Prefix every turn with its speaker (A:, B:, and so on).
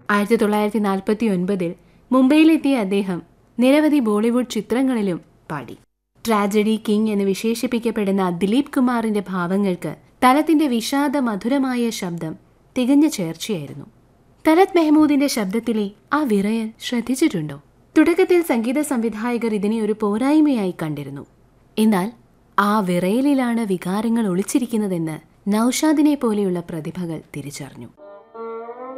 A: 1949 മുംബൈയിലെത്തിയ അദ്ദേഹം നിരവധി ബോളിവുഡ് ചിത്രങ്ങളിലും പാടി. ട്രാജഡി കിങ് എന്ന് വിശേഷിപ്പിക്കപ്പെടുന്ന ദിലീപ് കുമാറിന്റെ ഭാവങ്ങൾക്ക് തലത്തിന്റെ വിഷാദ മധുരമായ ശബ്ദം തികഞ്ഞ ചേർച്ചയായിരുന്നു. തലത് മെഹ്മൂദിന്റെ ശബ്ദത്തിലെ ആ വിറയൽ ശ്രദ്ധിച്ചിട്ടുണ്ടോ? തുടക്കത്തിൽ സംഗീത സംവിധായകർ ഇതിനെ ഒരു പോരായ്മയായി കണ്ടിരുന്നു. എന്നാൽ ആ വിറയലിലാണ് വികാരങ്ങൾ ഒളിച്ചിരിക്കുന്നതെന്ന് നൌഷാദിനെ പോലെയുള്ള പ്രതിഭകൾ തിരിച്ചറിഞ്ഞു.